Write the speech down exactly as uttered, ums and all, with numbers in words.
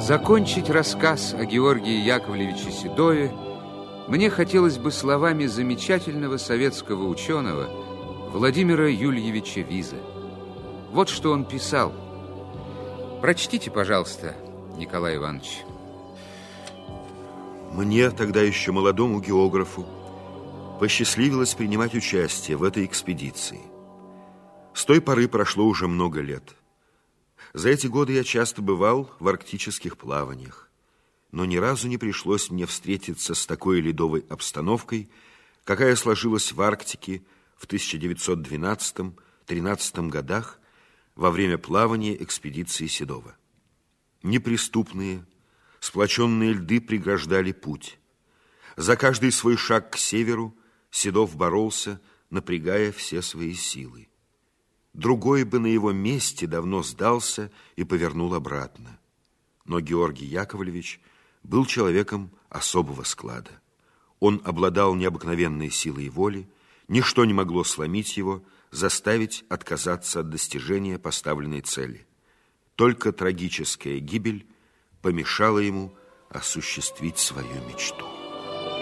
Закончить рассказ о Георгии Яковлевиче Седове мне хотелось бы словами замечательного советского ученого Владимира Юльевича Виза. Вот что он писал. Прочтите, пожалуйста, Николай Иванович. Мне, тогда еще молодому географу, посчастливилось принимать участие в этой экспедиции. С той поры прошло уже много лет. За эти годы я часто бывал в арктических плаваниях, но ни разу не пришлось мне встретиться с такой ледовой обстановкой, какая сложилась в Арктике в тысяча девятьсот двенадцатом-тринадцатом годах во время плавания экспедиции Седова. Неприступные, сплоченные льды преграждали путь. За каждый свой шаг к северу Седов боролся, напрягая все свои силы. Другой бы на его месте давно сдался и повернул обратно. Но Георгий Яковлевич был человеком особого склада. Он обладал необыкновенной силой воли, ничто не могло сломить его, заставить отказаться от достижения поставленной цели. Только трагическая гибель помешала ему осуществить свою мечту.